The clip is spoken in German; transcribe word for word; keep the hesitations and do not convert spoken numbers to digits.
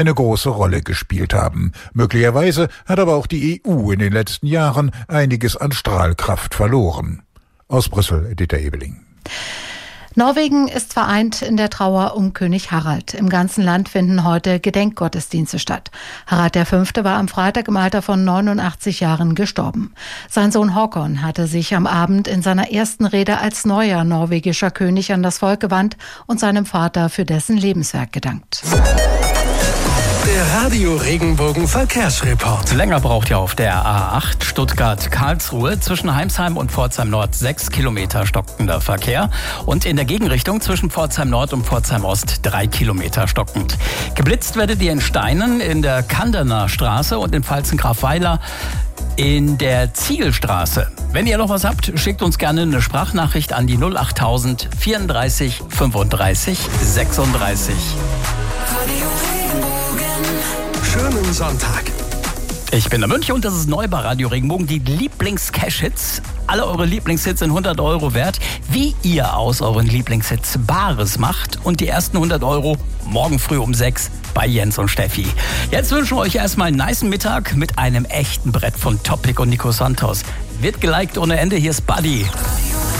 eine große Rolle gespielt haben. Möglicherweise hat aber auch die E U in den letzten Jahren einiges an Strahlkraft verloren. Aus Brüssel, Dieter Ebeling. Norwegen ist vereint in der Trauer um König Harald. Im ganzen Land finden heute Gedenkgottesdienste statt. Harald der Fünfte war am Freitag im Alter von neunundachtzig Jahren gestorben. Sein Sohn Håkon hatte sich am Abend in seiner ersten Rede als neuer norwegischer König an das Volk gewandt und seinem Vater für dessen Lebenswerk gedankt. Der Radio Regenbogen Verkehrsreport. Länger braucht ihr auf der A acht Stuttgart-Karlsruhe. Zwischen Heimsheim und Pforzheim Nord sechs Kilometer stockender Verkehr. Und in der Gegenrichtung zwischen Pforzheim Nord und Pforzheim Ost drei Kilometer stockend. Geblitzt werdet ihr in Steinen, in der Kanderner Straße und in Pfalzen-Grafweiler in der Ziegelstraße. Wenn ihr noch was habt, schickt uns gerne eine Sprachnachricht an die null achttausend vierunddreißig fünfunddreißig sechsunddreißig. Schönen Sonntag. Ich bin der Mönch und das ist neu bei Radio Regenbogen, die Lieblings-Cash-Hits. Alle eure Lieblingshits sind hundert Euro wert. Wie ihr aus euren Lieblingshits Bares macht und die ersten hundert Euro morgen früh um sechs bei Jens und Steffi. Jetzt wünschen wir euch erstmal einen nicen Mittag mit einem echten Brett von Topic und Nico Santos. Wird geliked ohne Ende, hier ist Buddy.